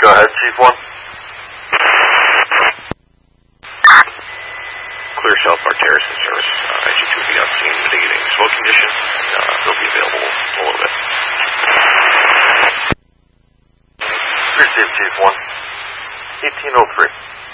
Go ahead, Chief 1. Clear South Park Terrace in service. IG2 will be on scene mitigating smoke conditions. They'll be available in a little bit. Received, Chief 1. 1803.